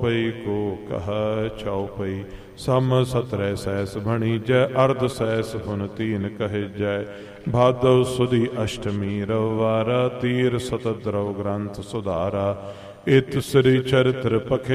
ਪਈ ਕੋ ਕਹ ਚਉਪਈ। ਸਮ 17 ਸੈਸ ਭਣੀ ਜੈ ਅਰਧ ਸੈਸ ਪੁਨ ਤੀਨ ਕਹਿ ਜੈ। ਭਾਦਵ ਸੁਦੀ ਅਸ਼ਟਮੀ ਰਵਿਵਾਰਾ ਤੀਰ ਸਤਦਰਵ ਗ੍ਰੰਥ ਸੁਧਾਰਾ। ਇਤ ਸ੍ਰੀ ਚਰਿਤ੍ਰ ਪਖੇ